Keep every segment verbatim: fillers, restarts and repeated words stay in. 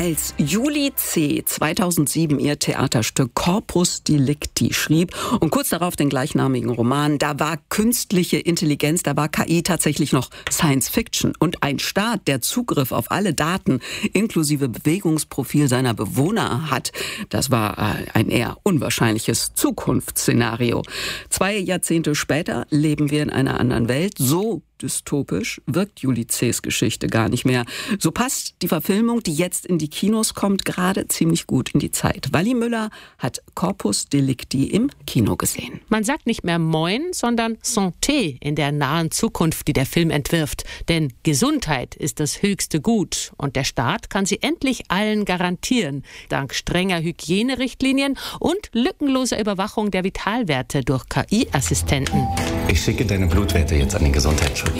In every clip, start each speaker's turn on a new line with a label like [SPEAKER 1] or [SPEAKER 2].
[SPEAKER 1] Als Julie C. zweitausendsieben ihr Theaterstück Corpus Delicti schrieb und kurz darauf den gleichnamigen Roman, da war künstliche Intelligenz, da war K I tatsächlich noch Science Fiction. Und ein Staat, der Zugriff auf alle Daten inklusive Bewegungsprofil seiner Bewohner hat, das war ein eher unwahrscheinliches Zukunftsszenario. Zwei Jahrzehnte später leben wir in einer anderen Welt. So dystopisch wirkt Julie C.'s Geschichte gar nicht mehr. So passt die Verfilmung, die jetzt in die Kinos kommt, gerade ziemlich gut in die Zeit. Wally Müller hat Corpus Delicti im Kino gesehen.
[SPEAKER 2] Man sagt nicht mehr Moin, sondern Santé in der nahen Zukunft, die der Film entwirft. Denn Gesundheit ist das höchste Gut und der Staat kann sie endlich allen garantieren. Dank strenger Hygienerichtlinien und lückenloser Überwachung der Vitalwerte durch K I-Assistenten.
[SPEAKER 3] Ich schicke deine Blutwerte jetzt an den Gesundheitsschutz.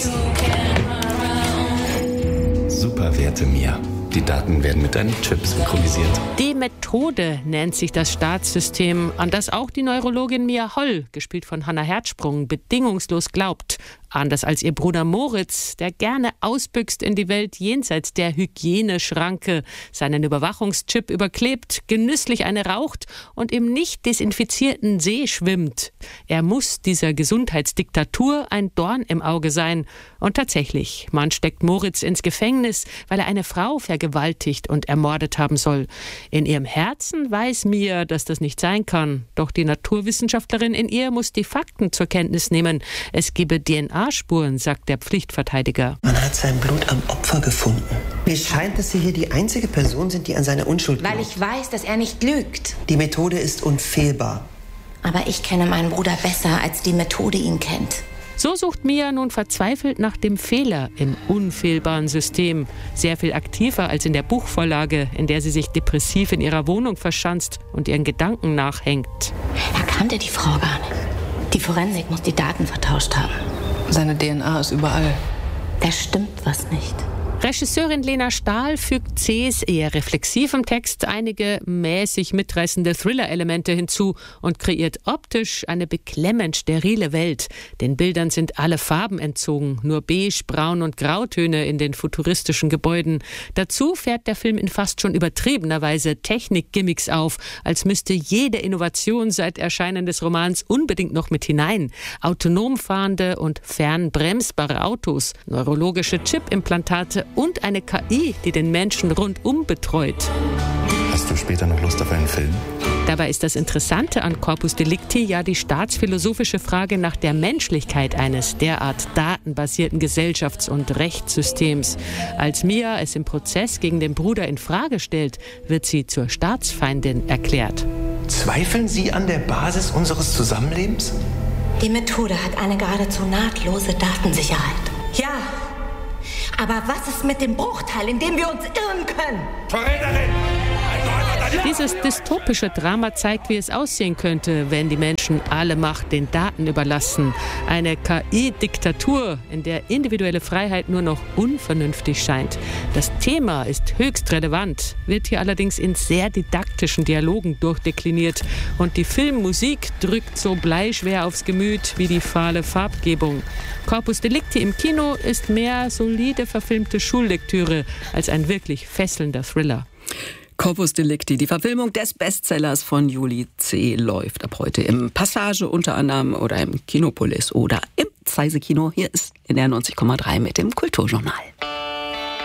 [SPEAKER 3] Super Werte, Mia. Die Daten werden mit deinem Chip synchronisiert.
[SPEAKER 2] Die Methode nennt sich das Staatssystem, an das auch die Neurologin Mia Holl, gespielt von Hannah Herzsprung, bedingungslos glaubt. Anders als ihr Bruder Moritz, der gerne ausbüchst in die Welt jenseits der Hygieneschranke, seinen Überwachungschip überklebt, genüsslich eine raucht und im nicht desinfizierten See schwimmt. Er muss dieser Gesundheitsdiktatur ein Dorn im Auge sein. Und tatsächlich, man steckt Moritz ins Gefängnis, weil er eine Frau vergewaltigt und ermordet haben soll. In ihrem Herzen weiß Mia, dass das nicht sein kann. Doch die Naturwissenschaftlerin in ihr muss die Fakten zur Kenntnis nehmen. Es gebe D N A-Spuren, sagt der Pflichtverteidiger.
[SPEAKER 4] Man hat sein Blut am Opfer gefunden. Mir scheint, dass Sie hier die einzige Person sind, die an seine Unschuld glaubt.
[SPEAKER 5] Weil ich weiß, dass er nicht lügt.
[SPEAKER 4] Die Methode ist unfehlbar.
[SPEAKER 5] Aber ich kenne meinen Bruder besser, als die Methode ihn kennt.
[SPEAKER 2] So sucht Mia nun verzweifelt nach dem Fehler im unfehlbaren System. Sehr viel aktiver als in der Buchvorlage, in der sie sich depressiv in ihrer Wohnung verschanzt und ihren Gedanken nachhängt.
[SPEAKER 5] Er kannte die Frau gar nicht. Die Forensik muss die Daten vertauscht haben.
[SPEAKER 6] Seine D N A ist überall.
[SPEAKER 5] Da stimmt was nicht.
[SPEAKER 2] Regisseurin Lena Stahl fügt C.'s eher reflexivem Text einige mäßig mitreißende Thriller-Elemente hinzu und kreiert optisch eine beklemmend sterile Welt. Den Bildern sind alle Farben entzogen, nur beige, braun und grautöne in den futuristischen Gebäuden. Dazu fährt der Film in fast schon übertriebener Weise Technik-Gimmicks auf, als müsste jede Innovation seit Erscheinen des Romans unbedingt noch mit hinein. Autonom fahrende und fernbremsbare Autos, neurologische Chip-Implantate und eine K I, die den Menschen rundum betreut.
[SPEAKER 3] Hast du später noch Lust auf einen Film?
[SPEAKER 2] Dabei ist das Interessante an Corpus Delicti ja die staatsphilosophische Frage nach der Menschlichkeit eines derart datenbasierten Gesellschafts- und Rechtssystems. Als Mia es im Prozess gegen den Bruder in Frage stellt, wird sie zur Staatsfeindin erklärt.
[SPEAKER 4] Zweifeln Sie an der Basis unseres Zusammenlebens?
[SPEAKER 5] Die Methode hat eine geradezu nahtlose Datensicherheit. Ja, aber was ist mit dem Bruchteil, in dem wir uns irren können?
[SPEAKER 3] Verräterin!
[SPEAKER 2] Dieses dystopische Drama zeigt, wie es aussehen könnte, wenn die Menschen alle Macht den Daten überlassen. Eine K I-Diktatur, in der individuelle Freiheit nur noch unvernünftig scheint. Das Thema ist höchst relevant, wird hier allerdings in sehr didaktischen Dialogen durchdekliniert. Und die Filmmusik drückt so bleischwer aufs Gemüt wie die fahle Farbgebung. Corpus Delicti im Kino ist mehr solide verfilmte Schullektüre als ein wirklich fesselnder Thriller.
[SPEAKER 1] Corpus Delicti, die Verfilmung des Bestsellers von Julie C. läuft ab heute im Passage unter anderem oder im Kinopolis oder im Zeise Kino. Hier ist N D R neunzig Komma drei mit dem Kulturjournal.